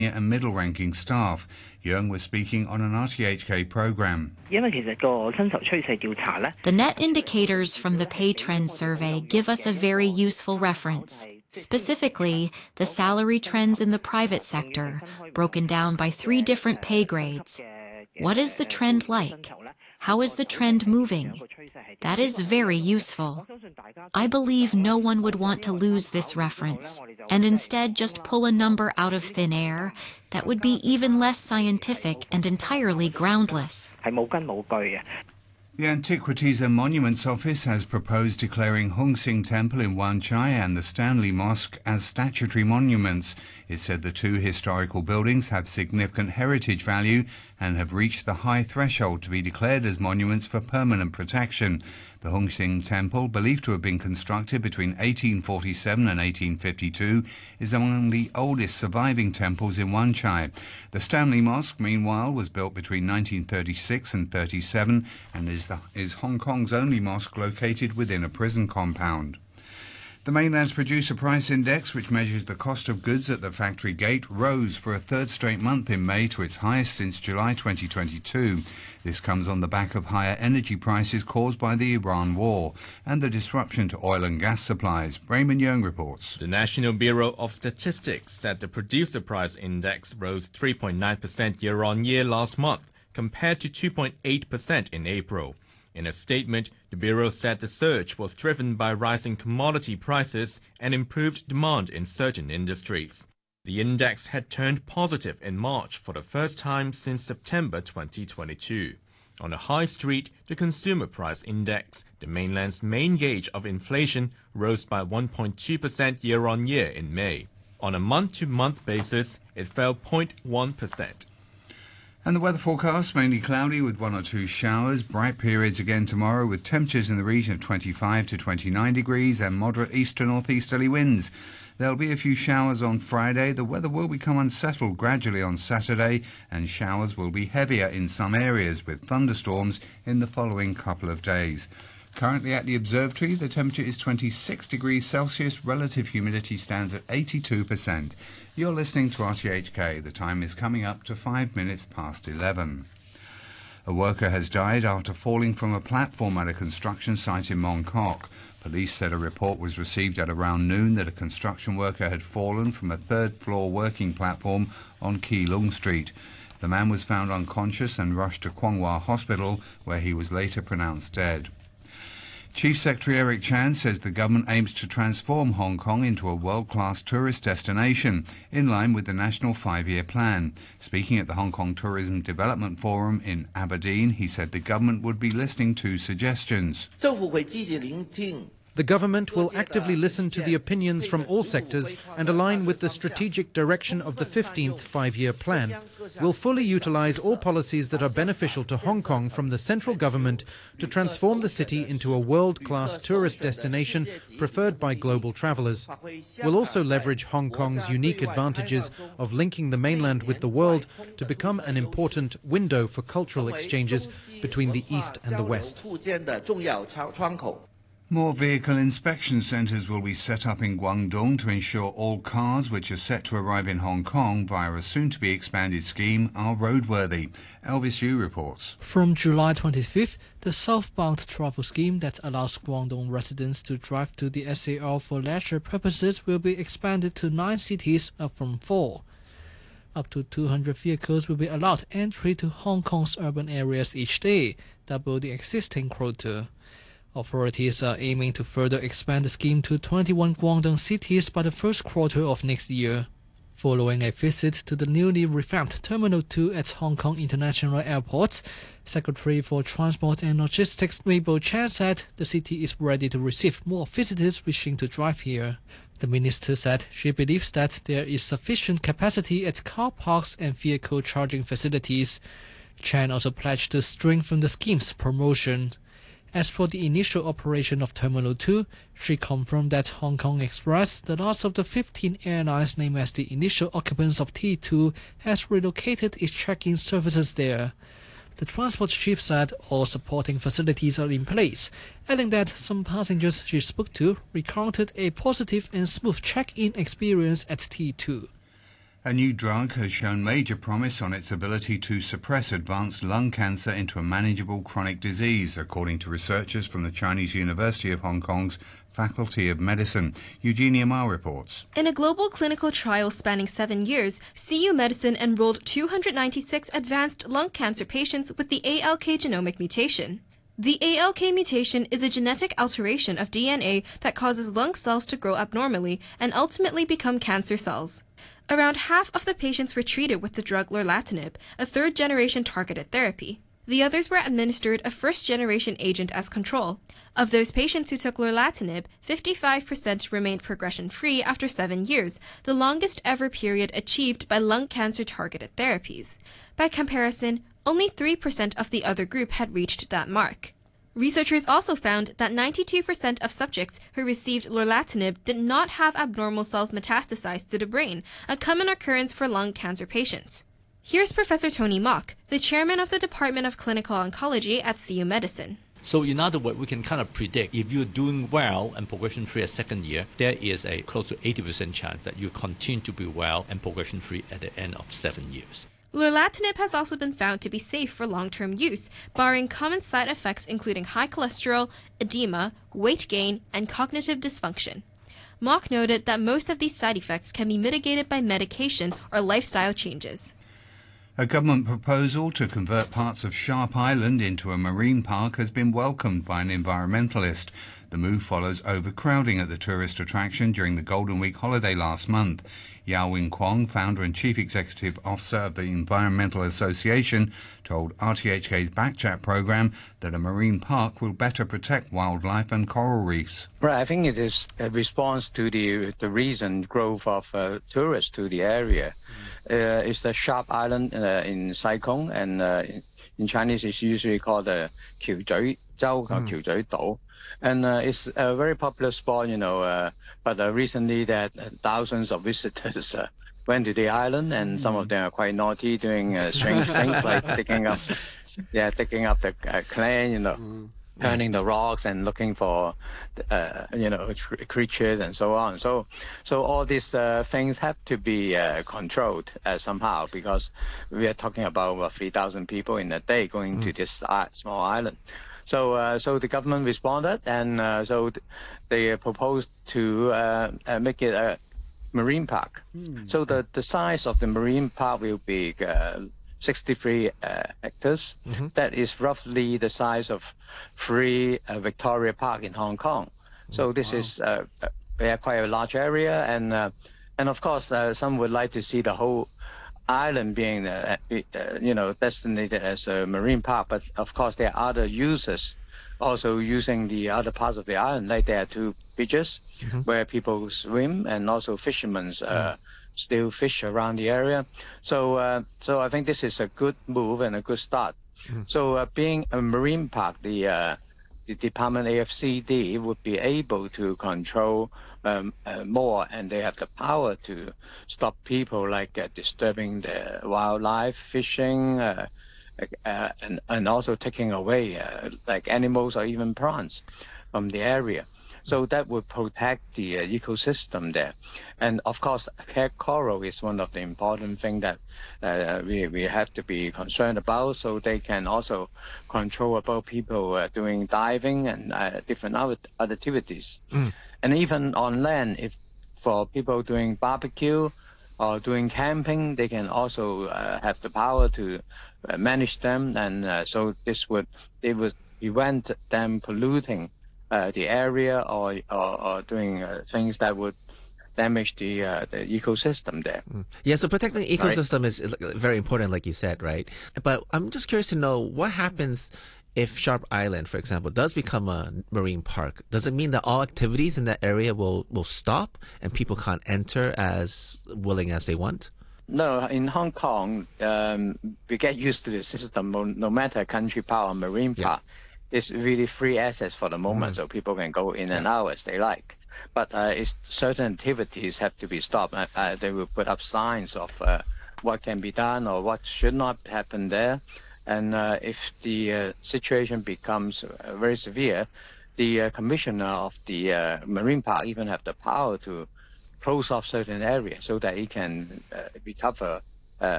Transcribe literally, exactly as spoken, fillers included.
and middle-ranking staff. Young was speaking on an R T H K program. The net indicators from the pay trend survey give us a very useful reference. Specifically, the salary trends in the private sector, broken down by three different pay grades. What is the trend like? How is the trend moving? That is very useful. I believe no one would want to lose this reference, and instead just pull a number out of thin air that would be even less scientific and entirely groundless. The Antiquities and Monuments Office has proposed declaring Hung Sing Temple in Wan Chai and the Stanley Mosque as statutory monuments. It said the two historical buildings have significant heritage value and have reached the high threshold to be declared as monuments for permanent protection. The Hung Sing Temple, believed to have been constructed between eighteen forty-seven and eighteen fifty-two, is among the oldest surviving temples in Wan Chai. The Stanley Mosque, meanwhile, was built between nineteen thirty-six and thirty-seven and is, the, is Hong Kong's only mosque located within a prison compound. The mainland's Producer Price Index, which measures the cost of goods at the factory gate, rose for a third straight month in May to its highest since July twenty twenty-two. This comes on the back of higher energy prices caused by the Iran war and the disruption to oil and gas supplies. Raymond Young reports. The National Bureau of Statistics said the Producer Price Index rose three point nine percent year-on-year last month, compared to two point eight percent in April. In a statement, the Bureau said the surge was driven by rising commodity prices and improved demand in certain industries. The index had turned positive in March for the first time since September twenty twenty-two. On the high street, the Consumer Price Index, the mainland's main gauge of inflation, rose by one point two percent year-on-year in May. On a month-to-month basis, it fell zero point one percent. And the weather forecast, mainly cloudy with one or two showers, bright periods again tomorrow with temperatures in the region of twenty-five to twenty-nine degrees and moderate east to northeasterly winds. There'll be a few showers on Friday. The weather will become unsettled gradually on Saturday, and showers will be heavier in some areas with thunderstorms in the following couple of days. Currently at the observatory, the temperature is twenty-six degrees Celsius. Relative humidity stands at eighty-two percent. You're listening to R T H K. The time is coming up to five minutes past eleven. A worker has died after falling from a platform at a construction site in Mong Kok. Police said a report was received at around noon that a construction worker had fallen from a third-floor working platform on Kee Lung Street. The man was found unconscious and rushed to Kwong Wah Hospital, where he was later pronounced dead. Chief Secretary Eric Chan says the government aims to transform Hong Kong into a world-class tourist destination, in line with the National Five-Year Plan. Speaking at the Hong Kong Tourism Development Forum in Aberdeen, he said the government would be listening to suggestions. The government will actively listen to the opinions from all sectors and align with the strategic direction of the fifteenth Five-Year Plan. We'll fully utilize all policies that are beneficial to Hong Kong from the central government to transform the city into a world-class tourist destination preferred by global travelers. We'll also leverage Hong Kong's unique advantages of linking the mainland with the world to become an important window for cultural exchanges between the East and the West. More vehicle inspection centres will be set up in Guangdong to ensure all cars which are set to arrive in Hong Kong via a soon-to-be-expanded scheme are roadworthy. Elvis Yu reports. From July twenty-fifth, the southbound travel scheme that allows Guangdong residents to drive to the S A R for leisure purposes will be expanded to nine cities, up from four. Up to two hundred vehicles will be allowed entry to Hong Kong's urban areas each day, double the existing quota. Authorities are aiming to further expand the scheme to twenty-one Guangdong cities by the first quarter of next year. Following a visit to the newly revamped Terminal two at Hong Kong International Airport, Secretary for Transport and Logistics Mabel Chan said the city is ready to receive more visitors wishing to drive here. The minister said she believes that there is sufficient capacity at car parks and vehicle charging facilities. Chan also pledged to strengthen the scheme's promotion. As for the initial operation of Terminal two, she confirmed that Hong Kong Express, the last of the fifteen airlines named as the initial occupants of T two, has relocated its check-in services there. The transport chief said all supporting facilities are in place, adding that some passengers she spoke to recounted a positive and smooth check-in experience at T two. A new drug has shown major promise on its ability to suppress advanced lung cancer into a manageable chronic disease, according to researchers from the Chinese University of Hong Kong's Faculty of Medicine. Eugenia Ma reports. In a global clinical trial spanning seven years, C U Medicine enrolled two hundred ninety-six advanced lung cancer patients with the A L K genomic mutation. The A L K mutation is a genetic alteration of D N A that causes lung cells to grow abnormally and ultimately become cancer cells. Around half of the patients were treated with the drug lorlatinib, a third-generation targeted therapy. The others were administered a first-generation agent as control. Of those patients who took lorlatinib, fifty-five percent remained progression-free after seven years, the longest ever period achieved by lung cancer-targeted therapies. By comparison, only three percent of the other group had reached that mark. Researchers also found that ninety-two percent of subjects who received lorlatinib did not have abnormal cells metastasized to the brain, a common occurrence for lung cancer patients. Here's Professor Tony Mok, the chairman of the Department of Clinical Oncology at C U Medicine. So in other words, we can kind of predict if you're doing well and progression-free at second year, there is a close to eighty percent chance that you continue to be well and progression-free at the end of seven years. Lorlatinib has also been found to be safe for long-term use, barring common side effects including high cholesterol, edema, weight gain, and cognitive dysfunction. Mok noted that most of these side effects can be mitigated by medication or lifestyle changes. A government proposal to convert parts of Sharp Island into a marine park has been welcomed by an environmentalist. The move follows overcrowding at the tourist attraction during the Golden Week holiday last month. Yao Wing Kwong, founder and chief executive officer of the Environmental Association, told R T H K's Backchat program that a marine park will better protect wildlife and coral reefs. Right, I think it is a response to the the recent growth of uh, tourists to the area. Uh, it's the Sharp Island uh, in Sai Kung, and uh, in, in Chinese it's usually called the Qiu Zhui Zhou or Qiu Zhui Dou. And uh, it's a very popular spot, you know, uh, but uh, recently that uh, thousands of visitors uh, went to the island, and some of them are quite naughty, doing uh, strange things like digging up, yeah, digging up the uh, clay, you know, mm. turning the rocks and looking for, uh, you know, creatures and so on. So, so all these uh, things have to be uh, controlled uh, somehow, because we are talking about uh, three thousand people in a day going mm. to this uh, small island. So, uh, so the government responded, and uh, so th they proposed to uh, uh, make it a marine park. Mm. So the the size of the marine park will be uh, sixty-three uh, hectares. Mm-hmm. That is roughly the size of three uh, Victoria Park in Hong Kong. So this wow. is uh, uh, quite a large area, and uh, and of course uh, some would like to see the whole island being, uh, uh, you know, designated as a marine park. But of course, there are other users also using the other parts of the island. Like there are two beaches mm-hmm. where people swim, and also fishermen uh, mm. still fish around the area. So, uh, so I think this is a good move and a good start. Mm. So, uh, being a marine park, the uh, the Department A F C D would be able to control Um, uh, more, and they have the power to stop people like uh, disturbing the wildlife, fishing, uh, uh, and, and also taking away uh, like animals or even plants from the area. So that would protect the uh, ecosystem there. And of course, cat coral is one of the important things that uh, we, we have to be concerned about. So they can also control about people uh, doing diving and uh, different other, other activities. Mm. And even on land, if for people doing barbecue or doing camping, they can also uh, have the power to uh, manage them. And uh, so this would, it would prevent them polluting Uh, the area or or, or doing uh, things that would damage the uh, the ecosystem there. Mm. Yeah, so protecting the ecosystem right? is very important, like you said, right? But I'm just curious to know what happens if Sharp Island, for example, does become a marine park. Does it mean that all activities in that area will will stop and people can't enter as willing as they want? No, in Hong Kong, um, we get used to the system. No, no matter country park or marine park. Yeah. It's really free access for the moment, mm. so people can go in and out as they like. But uh, it's, certain activities have to be stopped. Uh, uh, they will put up signs of uh, what can be done or what should not happen there. And uh, if the uh, situation becomes uh, very severe, the uh, commissioner of the uh, marine park even have the power to close off certain areas so that it can uh, recover